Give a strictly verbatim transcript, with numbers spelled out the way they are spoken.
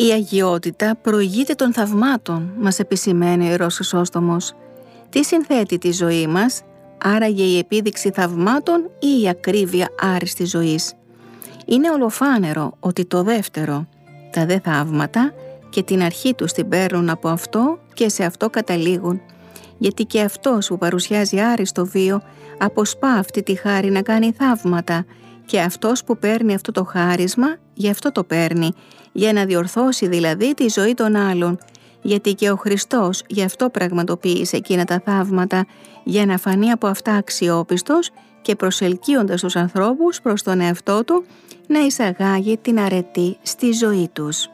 Η αγιότητα προηγείται των θαυμάτων, μας επισημαίνει ο Ιερός Χρυσόστομος. Τι συνθέτει τη ζωή μας, άραγε η επίδειξη θαυμάτων ή η ακρίβεια άριστης ζωής? Είναι ολοφάνερο ότι το δεύτερο, τα δε θαύματα, και την αρχή τους την παίρνουν από αυτό και σε αυτό καταλήγουν. Γιατί και αυτός που παρουσιάζει άριστο βίο αποσπά αυτή τη χάρη να κάνει θαύματα, και αυτός που παίρνει αυτό το χάρισμα, γι' αυτό το παίρνει, για να διορθώσει δηλαδή τη ζωή των άλλων, γιατί και ο Χριστός γι' αυτό πραγματοποίησε εκείνα τα θαύματα, για να φανεί από αυτά αξιόπιστος και προσελκύοντας τους ανθρώπους προς τον εαυτό του, να εισαγάγει την αρετή στη ζωή τους.